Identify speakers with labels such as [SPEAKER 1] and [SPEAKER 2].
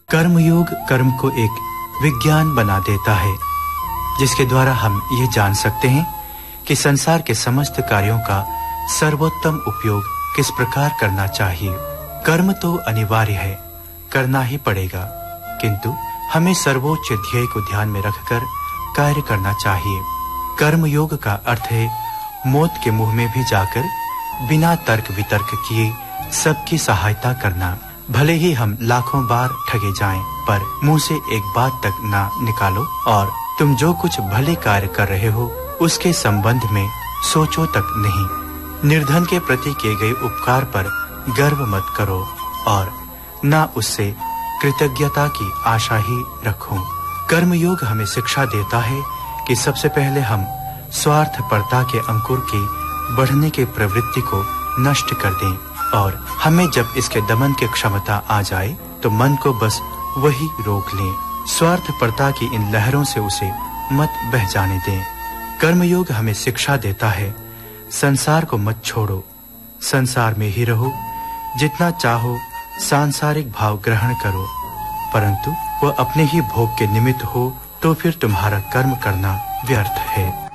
[SPEAKER 1] कर्मयोग कर्म को एक विज्ञान बना देता है, जिसके द्वारा हम ये जान सकते हैं कि संसार के समस्त कार्यों का सर्वोत्तम उपयोग किस प्रकार करना चाहिए। कर्म तो अनिवार्य है, करना ही पड़ेगा, किंतु हमें सर्वोच्च ध्येय को ध्यान में रखकर कार्य करना चाहिए। कर्म योग का अर्थ है मौत के मुंह में भी जाकर बिना तर्क वितर्क किए सबकी सहायता करना। भले ही हम लाखों बार ठगे जाएं, पर मुंह से एक बात तक ना निकालो और तुम जो कुछ भले कार्य कर रहे हो उसके संबंध में सोचो तक नहीं। निर्धन के प्रति किए गए उपकार पर गर्व मत करो और ना उससे कृतज्ञता की आशा ही रखो। कर्मयोग हमें शिक्षा देता है कि सबसे पहले हम स्वार्थपरता के अंकुर की बढ़ने की प्रवृत्ति को नष्ट कर दें, और हमें जब इसके दमन की क्षमता आ जाए तो मन को बस वही रोक लें। स्वार्थपरता की इन लहरों से उसे मत बह जाने दें। कर्मयोग हमें शिक्षा देता है संसार को मत छोड़ो, संसार में ही रहो। जितना चाहो सांसारिक भाव ग्रहण करो, परंतु वह अपने ही भोग के निमित्त हो तो फिर तुम्हारा कर्म करना व्यर्थ है।